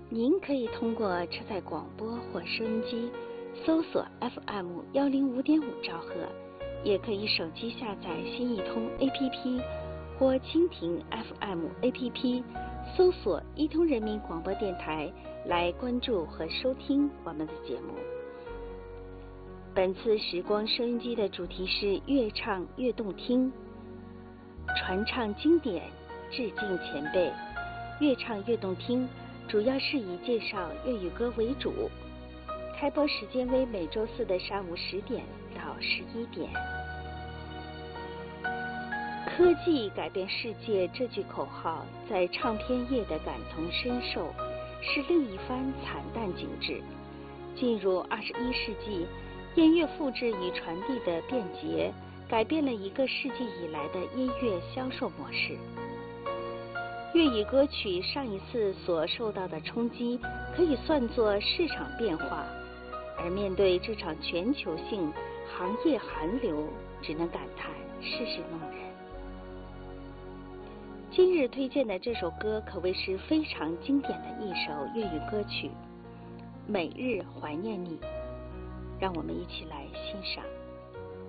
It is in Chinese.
您可以通过车载广播或收音机搜索 FM 105.5兆赫，也可以手机下载新一通 APP 或蜻蜓 FM APP， 搜索一通人民广播电台来关注和收听我们的节目。本次时光收音机的主题是越唱越动听，传唱经典，致敬前辈。越唱越动听主要是以介绍粤语歌为主，开播时间为每周四的上午10点到11点。科技改变世界这句口号在唱片业的感同身受是另一番惨淡景致。进入21世纪，音乐复制与传递的便捷改变了一个世纪以来的音乐销售模式。粤语歌曲上一次所受到的冲击可以算作市场变化，而面对这场全球性行业寒流，只能感叹世事弄人。今日推荐的这首歌可谓是非常经典的一首粤语歌曲《每日怀念你》，让我们一起来欣赏。